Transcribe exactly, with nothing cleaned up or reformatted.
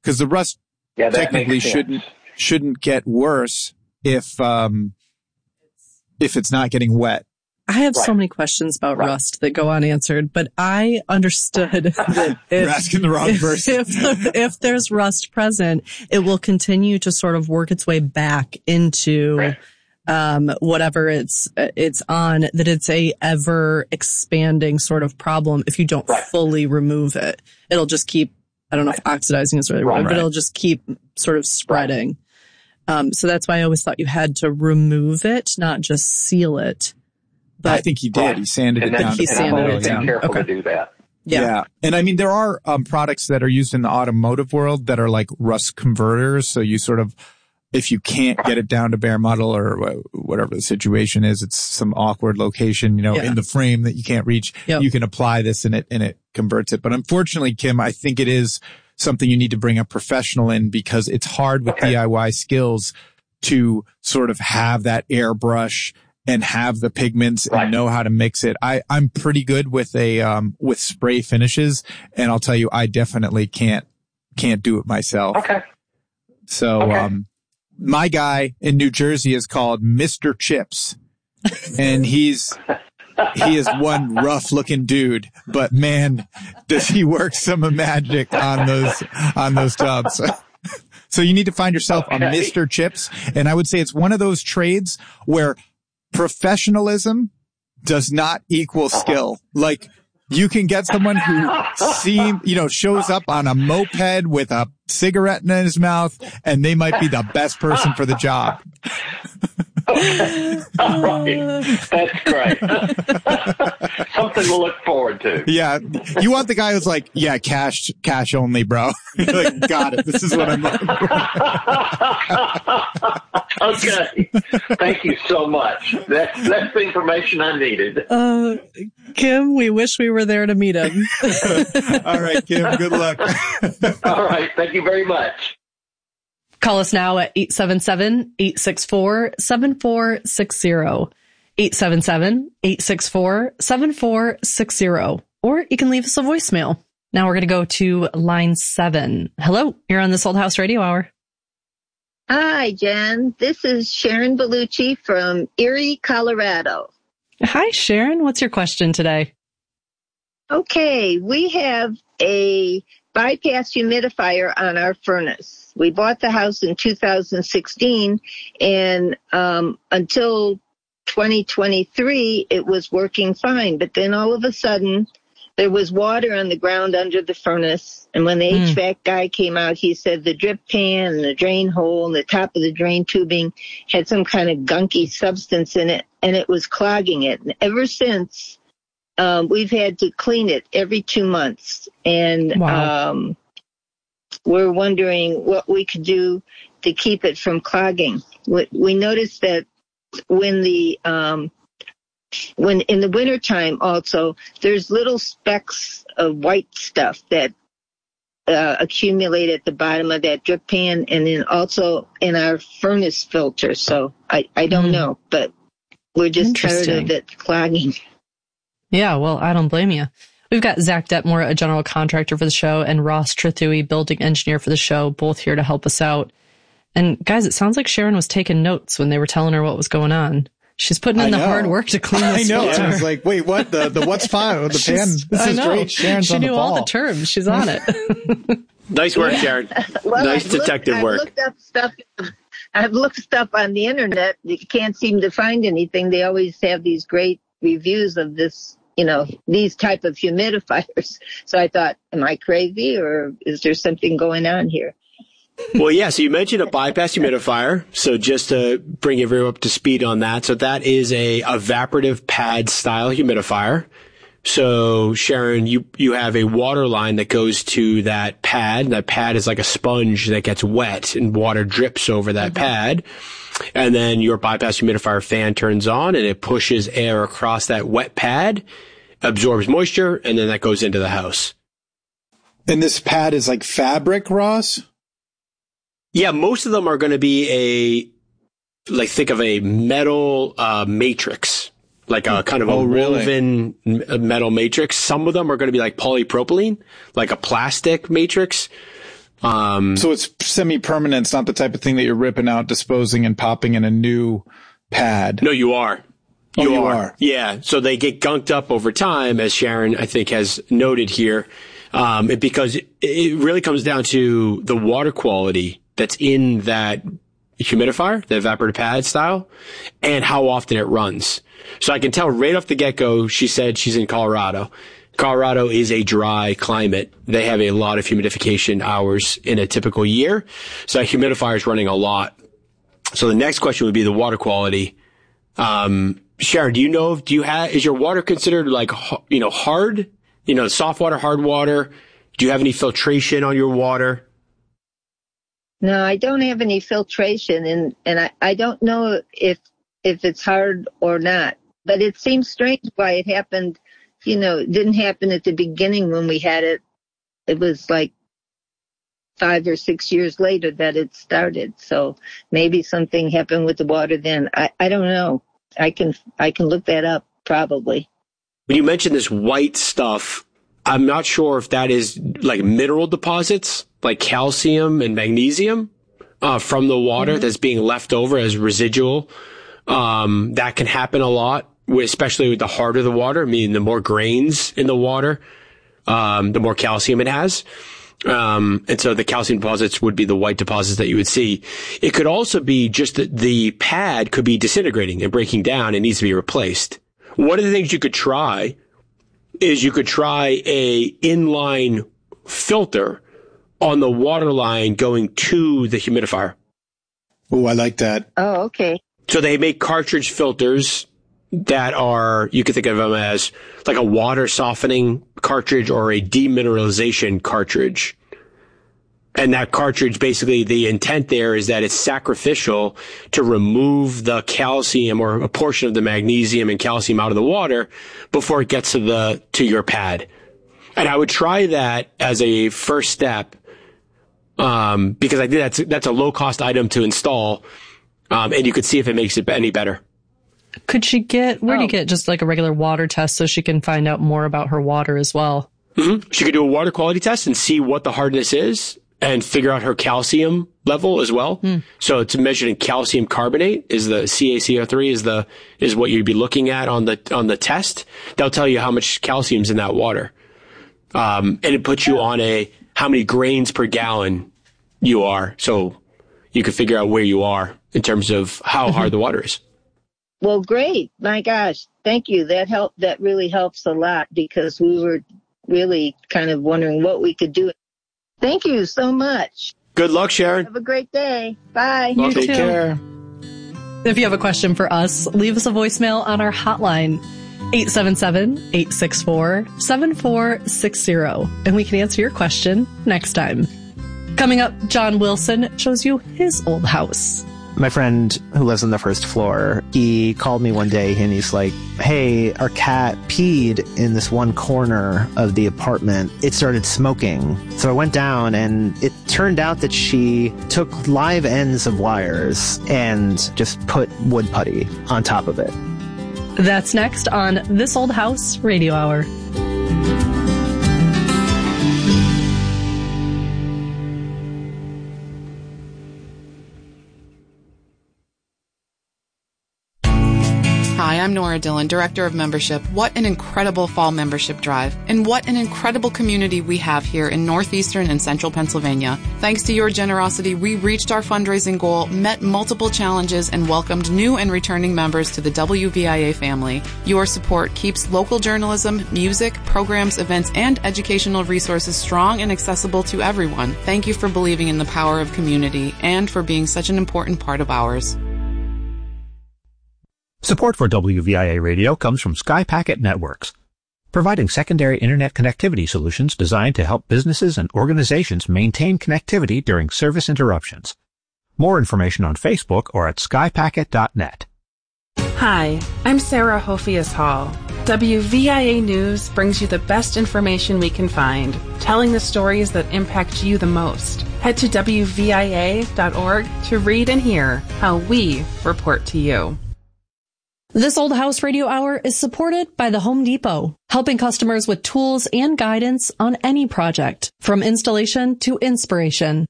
because the rust yeah, technically shouldn't shouldn't get worse if um if it's not getting wet. I have right. so many questions about right. rust that go unanswered, but I understood that if, You're asking the wrong person. If, if, if there's rust present, it will continue to sort of work its way back into right. um whatever it's it's on, that it's a ever expanding sort of problem if you don't right. fully remove it. It'll just keep, I don't know right. if oxidizing is really right, right. but it'll just keep sort of spreading. Right. Um so that's why I always thought you had to remove it, not just seal it. But I think he did. Right. He sanded and it down. He to sanded I've it always down. been careful okay. to do that. Yeah. yeah. And I mean, there are um, products that are used in the automotive world that are like rust converters. So you sort of, if you can't get it down to bare metal or whatever the situation is, it's some awkward location, you know, yeah. in the frame that you can't reach, yep. you can apply this and it, and it converts it. But unfortunately, Kim, I think it is something you need to bring a professional in, because it's hard with okay. D I Y skills to sort of have that airbrush and have the pigments right. and know how to mix it. I, I'm pretty good with a, um, with spray finishes. And I'll tell you, I definitely can't, can't do it myself. Okay. So, okay. um, my guy in New Jersey is called Mister Chips, and he's, he is one rough looking dude, but man, does he work some magic on those, on those tubs. So you need to find yourself okay. a Mister Chips. And I would say it's one of those trades where professionalism does not equal skill. Like, you can get someone who seem, you know, shows up on a moped with a cigarette in his mouth, and they might be the best person for the job. All right. That's great. Something to look forward to. Yeah. You want the guy who's like, yeah, cash, cash only, bro. You're like, got it. This is what I'm looking for. Okay. Thank you so much. That's, that's the information I needed. Uh, Kim, we wish we were there to meet him. All right, Kim. Good luck. All right. Thank you very much. Call us now at eight seven seven, eight six four, seven four six zero. eight seven seven, eight six four, seven four six zero. Or you can leave us a voicemail. Now we're going to go to line seven. Hello, you're on this Old House Radio Hour. Hi, Jen. This is Sharon Bellucci from Erie, Colorado. Hi, Sharon. What's your question today? Okay, we have a bypass humidifier on our furnace. We bought the house in two thousand sixteen, and um, until twenty twenty-three, it was working fine. But then all of a sudden, there was water on the ground under the furnace. And when the mm. H V A C guy came out, he said the drip pan and the drain hole and the top of the drain tubing had some kind of gunky substance in it, and it was clogging it. And ever since, um, we've had to clean it every two months. And wow. um, we're wondering what we could do to keep it from clogging. We, we noticed that when the um, when in the wintertime also, there's little specks of white stuff that uh, accumulate at the bottom of that drip pan, and then also in our furnace filter. So I, I don't mm. know, but we're just tired of it clogging. Yeah, well, I don't blame you. We've got Zach Detmore, a general contractor for the show, and Ross Trithui, building engineer for the show, both here to help us out. And guys, it sounds like Sharon was taking notes when they were telling her what was going on. She's putting in I the know. hard work to clean this I know. filter. I was like, wait, what? The the what's fine with the pan? This I is know. great. Sharon's she on knew the ball. all the terms. She's on it. Nice work, Sharon. Well, nice I've detective looked, work. I've looked up stuff. I've looked stuff on the internet. You can't seem to find anything. They always have these great reviews of this, you know, these type of humidifiers. So I thought, am I crazy, or is there something going on here? Well, yeah, so you mentioned a bypass humidifier. So just to bring everyone up to speed on that. So that is a evaporative pad style humidifier. So Sharon, you, you have a water line that goes to that pad. That pad is like a sponge that gets wet and water drips over that mm-hmm. pad. And then your bypass humidifier fan turns on and it pushes air across that wet pad, absorbs moisture, and then that goes into the house. And this pad is like fabric, Ross? Yeah, most of them are going to be a, like, think of a metal uh, matrix, like a kind of oh, a really? woven metal matrix. Some of them are going to be like polypropylene, like a plastic matrix. Um, so it's semi-permanent. It's not the type of thing that you're ripping out, disposing, and popping in a new pad. No, you are. You, oh, you are. are. Yeah. So they get gunked up over time, as Sharon, I think, has noted here, um, it, because it, it really comes down to the water quality that's in that humidifier, the evaporative pad style, and how often it runs. So I can tell right off the get-go, she said she's in Colorado. Colorado is a dry climate. They have a lot of humidification hours in a typical year. So a humidifier is running a lot. So the next question would be the water quality. Um, Sharon, do you know, do you have, is your water considered like, you know, hard, you know, soft water, hard water? Do you have any filtration on your water? No, I don't have any filtration, and, and I, I don't know if, if it's hard or not, but it seems strange why it happened. You know, it didn't happen at the beginning when we had it. It was like five or six years later that it started. So maybe something happened with the water then. I, I don't know. I can, I can look that up probably. When you mentioned this white stuff, I'm not sure if that is like mineral deposits, like calcium and magnesium, uh, from the water mm-hmm. that's being left over as residual. Um, that can happen a lot, especially with the harder the water, meaning the more grains in the water, um, the more calcium it has. Um, and so the calcium deposits would be the white deposits that you would see. It could also be just that the pad could be disintegrating and breaking down and needs to be replaced. One of the things you could try is you could try a inline filter on the water line going to the humidifier. Oh, I like that. Oh, okay. So they make cartridge filters that are, you could think of them as like a water softening cartridge or a demineralization cartridge. And that cartridge, basically the intent there is that it's sacrificial to remove the calcium or a portion of the magnesium and calcium out of the water before it gets to the, to your pad. And I would try that as a first step, um, because I think that's, that's a low cost item to install. Um, and you could see if it makes it any better. Could she get, where oh. do you get just like a regular water test so she can find out more about her water as well? Mm-hmm. She could do a water quality test and see what the hardness is and figure out her calcium level as well. Mm. So it's measured in calcium carbonate is the C a C O three is the, is what you'd be looking at on the, on the test. They'll tell you how much calcium's in that water. Um, and it puts you on a, how many grains per gallon you are. So you can figure out where you are in terms of how hard the water is. Well, great. My gosh. Thank you. That help, that really helps a lot because we were really kind of wondering what we could do. Thank you so much. Good luck, Sharon. Have a great day. Bye. You Take too. care. If you have a question for us, leave us a voicemail on our hotline, eight seven seven, eight six four, seven four six zero, and we can answer your question next time. Coming up, John Wilson shows you his old house. My friend who lives on the first floor, he called me one day and he's like, hey, our cat peed in this one corner of the apartment. It started smoking. So I went down and it turned out that she took live ends of wires and just put wood putty on top of it. That's next on This Old House Radio Hour. Hi, I'm Nora Dillon, Director of Membership. What an incredible fall membership drive. And what an incredible community we have here in northeastern and central Pennsylvania. Thanks to your generosity, we reached our fundraising goal, met multiple challenges, and welcomed new and returning members to the W V I A family. Your support keeps local journalism, music, programs, events, and educational resources strong and accessible to everyone. Thank you for believing in the power of community and for being such an important part of ours. Support for W V I A Radio comes from Sky Packet Networks, providing secondary internet connectivity solutions designed to help businesses and organizations maintain connectivity during service interruptions. More information on Facebook or at sky packet dot net. Hi, I'm Sarah Hofias Hall. W V I A News brings you the best information we can find, telling the stories that impact you the most. Head to W V I A dot org to read and hear how we report to you. This Old House Radio Hour is supported by the Home Depot, helping customers with tools and guidance on any project, from installation to inspiration.